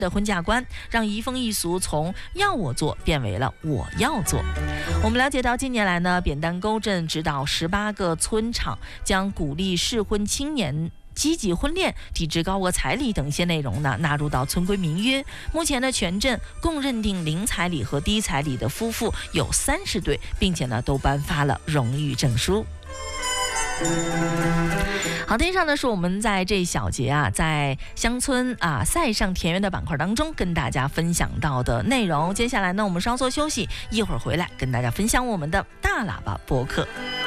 的婚嫁观，让移风易俗从要我做变为了我要做。我们了解到，近年来呢，扁担沟镇指导18个村场，将鼓励适婚青年积极婚恋、抵制高额彩礼等一些内容呢纳入到村规民约。目前呢，全镇共认定零彩礼和低彩礼的夫妇有30对，并且呢都颁发了荣誉证书。好的，以上呢是我们在这一小节在乡村塞上田园的板块当中跟大家分享到的内容。接下来呢，我们稍作休息，一会儿回来跟大家分享我们的大喇叭播客。